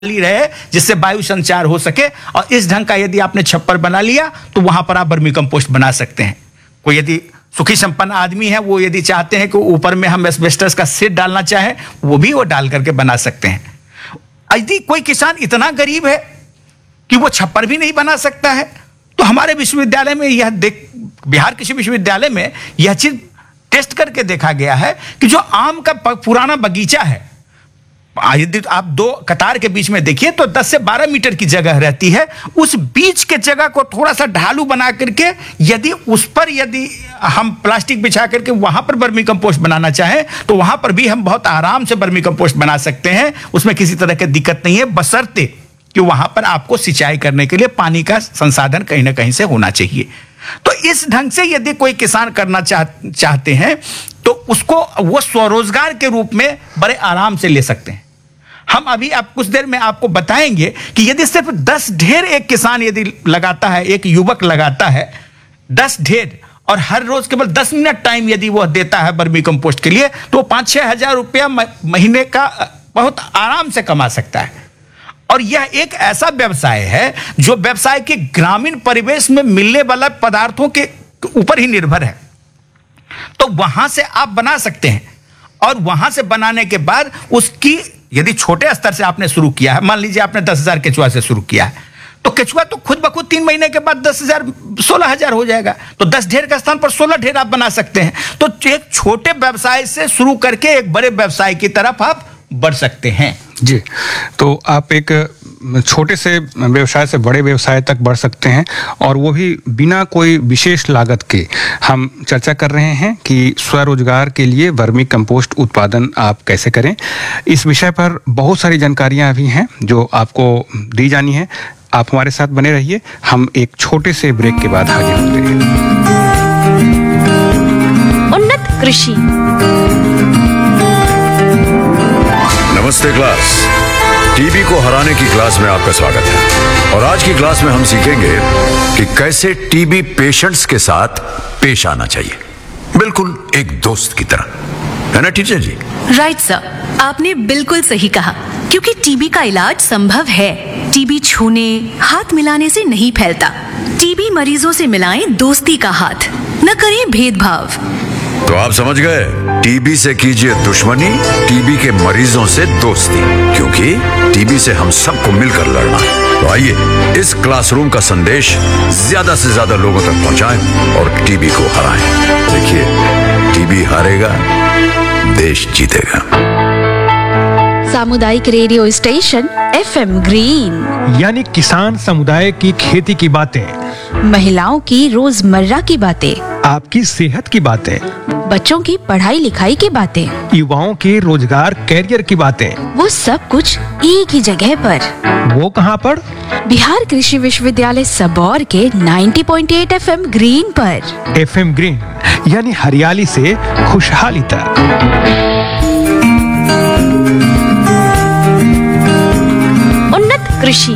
रहे जिससे वायु संचार हो सके। और इस ढंग का यदि आपने छप्पर बना लिया तो वहां पर आप वर्मी कंपोस्ट बना सकते हैं। कोई यदि सुखी संपन्न आदमी है, वो यदि चाहते हैं कि ऊपर में हम एस्बेस्टस का सीट डालना चाहें, वो भी वो डाल करके बना सकते हैं। यदि कोई किसान इतना गरीब है कि वो छप्पर भी नहीं बना सकता है, तो हमारे विश्वविद्यालय में बिहार कृषि विश्वविद्यालय में यह चीज टेस्ट करके देखा गया है कि जो आम का पुराना बगीचा है, यदि आप दो कतार के बीच में देखिए तो 10 से 12 मीटर की जगह रहती है। उस बीच के जगह को थोड़ा सा ढालू बना करके यदि उस पर हम प्लास्टिक बिछा करके वहां पर वर्मी कंपोस्ट बनाना चाहें तो वहां पर भी हम बहुत आराम से वर्मी कंपोस्ट बना सकते हैं। उसमें किसी तरह की दिक्कत नहीं है, बशर्ते कि वहां पर आपको सिंचाई करने के लिए पानी का संसाधन कहीं ना कहीं से होना चाहिए। तो इस ढंग से यदि कोई किसान करना चाहते हैं तो उसको वो स्वरोजगार के रूप में बड़े आराम से ले सकते हैं। हम अभी आप कुछ देर में आपको बताएंगे कि यदि सिर्फ 10 ढेर एक किसान यदि लगाता है, एक युवक लगाता है 10 ढेर, और हर रोज केवल 10 मिनट टाइम यदि वह देता है वर्मी कंपोस्ट के लिए, तो 5-6 हजार रुपया महीने का बहुत आराम से कमा सकता है। और यह एक ऐसा व्यवसाय है जो व्यवसाय के ग्रामीण परिवेश में मिलने वाला पदार्थों के ऊपर ही निर्भर है। तो वहां से आप बना सकते हैं, और वहां से बनाने के बाद उसकी यदि छोटे स्तर से आपने शुरू किया है, मान लीजिए आपने 10,000 केचुआ से शुरू किया है, तो केचुआ तो खुद ब खुद 3 महीने के बाद 10,000 16,000 हो जाएगा। तो 10 ढेर का स्थान पर 16 ढेर आप बना सकते हैं। तो एक छोटे व्यवसाय से शुरू करके एक बड़े व्यवसाय की तरफ आप बढ़ सकते हैं। जी, तो आप एक छोटे से व्यवसाय से बड़े व्यवसाय तक बढ़ सकते हैं, और वो भी बिना कोई विशेष लागत के। हम चर्चा कर रहे हैं कि स्वरोजगार के लिए वर्मी कंपोस्ट उत्पादन आप कैसे करें। इस विषय पर बहुत सारी जानकारियां अभी हैं जो आपको दी जानी है। आप हमारे साथ बने रहिए, हम एक छोटे से ब्रेक के बाद हाजिर होते हैं। उन्नत कृषि। नमस्ते क्लास, टीबी को हराने की क्लास में आपका स्वागत है। और आज की क्लास में हम सीखेंगे कि कैसे टीबी पेशेंट्स के साथ पेश आना चाहिए, बिल्कुल एक दोस्त की तरह, है ना टीचर जी? राइट सर, आपने बिल्कुल सही कहा, क्योंकि टीबी का इलाज संभव है। टीबी छूने, हाथ मिलाने से नहीं फैलता। टीबी मरीजों से मिलाएं दोस्ती का हाथ, न करें भेदभाव। तो आप समझ गए, टीबी से कीजिए दुश्मनी, टीबी के मरीजों से दोस्ती, क्योंकि टीबी से हम सबको मिलकर लड़ना है। तो आइए इस क्लासरूम का संदेश ज्यादा से ज्यादा लोगों तक पहुंचाएं और टीबी को हराएं। देखिए, टीबी हारेगा, देश जीतेगा। सामुदायिक रेडियो स्टेशन FM ग्रीन, यानी किसान समुदाय की खेती की बातें, महिलाओं की रोजमर्रा की बातें, आपकी सेहत की बातें, बच्चों की पढ़ाई लिखाई की बातें, युवाओं के रोजगार कैरियर की बातें, वो सब कुछ एक ही जगह पर। वो कहाँ पर? बिहार कृषि विश्वविद्यालय सबौर के 90.8 FM ग्रीन पर। FM ग्रीन यानी हरियाली से खुशहाली तक। उन्नत कृषि।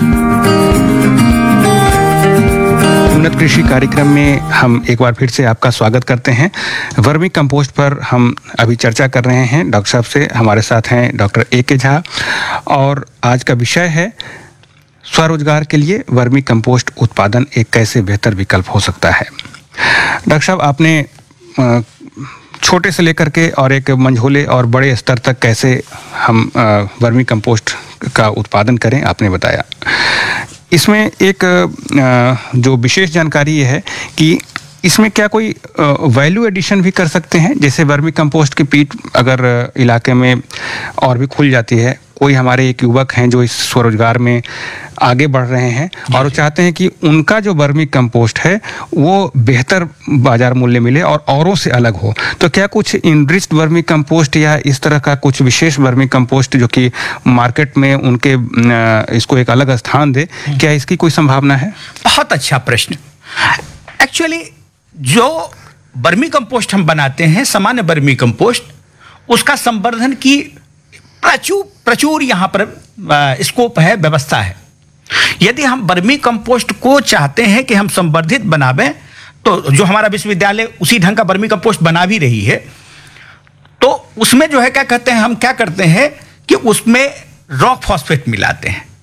उन्नत कृषि कार्यक्रम में हम एक बार फिर से आपका स्वागत करते हैं। वर्मी कंपोस्ट पर हम अभी चर्चा कर रहे हैं डॉक्टर साहब से। हमारे साथ हैं डॉक्टर A.K. झा, और आज का विषय है स्वरोजगार के लिए वर्मी कंपोस्ट उत्पादन एक कैसे बेहतर विकल्प हो सकता है। डॉक्टर साहब, आपने छोटे से लेकर के और एक मंझोले और बड़े स्तर तक कैसे हम वर्मी कंपोस्ट का उत्पादन करें, आपने बताया। इसमें एक जो विशेष जानकारी ये है कि इसमें क्या कोई वैल्यू एडिशन भी कर सकते हैं? जैसे वर्मी कंपोस्ट की पीट अगर इलाके में और भी खुल जाती है, कोई हमारे एक युवक हैं जो इस स्वरोजगार में आगे बढ़ रहे हैं और वो चाहते हैं कि उनका जो वर्मी कंपोस्ट है वो बेहतर बाजार मूल्य मिले और औरों से अलग हो, तो क्या कुछ इनरिच्ड वर्मी कंपोस्ट या इस तरह का कुछ विशेष वर्मी कंपोस्ट जो कि मार्केट में उनके इसको एक अलग स्थान दे, क्या इसकी कोई संभावना है? बहुत अच्छा प्रश्न। एक्चुअली जो वर्मी कंपोस्ट हम बनाते हैं, सामान्य वर्मी कंपोस्ट, उसका संवर्धन की प्रचुर यहाँ पर स्कोप है, व्यवस्था है। यदि हम वर्मी कंपोस्ट को चाहते हैं कि हम संवर्धित बनावें, तो जो हमारा विश्वविद्यालय उसी ढंग का वर्मी कंपोस्ट बना भी रही है, तो उसमें जो है क्या कहते हैं, हम क्या करते हैं कि उसमें रॉक फॉस्फेट मिलाते हैं।